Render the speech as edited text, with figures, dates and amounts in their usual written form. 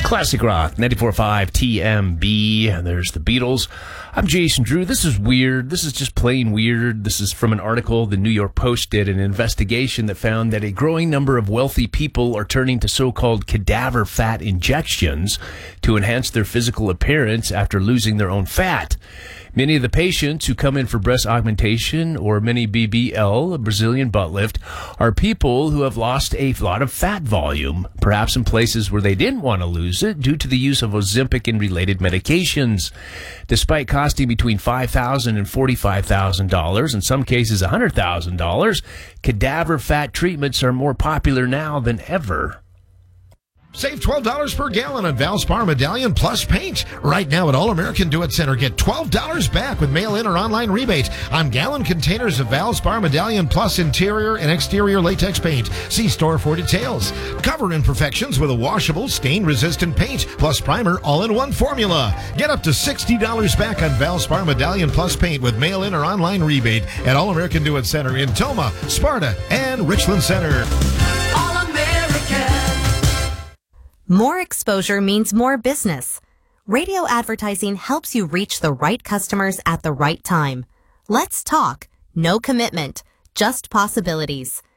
Classic Rock, 94.5 TMB. There's the Beatles. I'm Jason Drew. This is weird. This is just plain weird. This is from an article the New York Post did, an investigation that found that a growing number of wealthy people are turning to so-called cadaver fat injections to enhance their physical appearance after losing their own fat. Many of the patients who come in for breast augmentation or mini BBL, a Brazilian butt lift, are people who have lost a lot of fat volume, perhaps in places where they didn't want to lose it due to the use of Ozempic and related medications. Despite costing between $5,000 and $45,000, in some cases $100,000, cadaver fat treatments are more popular now than ever. Save $12 per gallon on Valspar Medallion Plus paint. Right now at All American Do It Center, get $12 back with mail-in or online rebate on gallon containers of Valspar Medallion Plus interior and exterior latex paint. See store for details. Cover imperfections with a washable, stain-resistant paint plus primer all in one formula. Get up to $60 back on Valspar Medallion Plus paint with mail-in or online rebate at All American Do It Center in Toma, Sparta, and Richland Center. More exposure means more business. Radio advertising helps you reach the right customers at the right time. Let's talk. No commitment, just possibilities.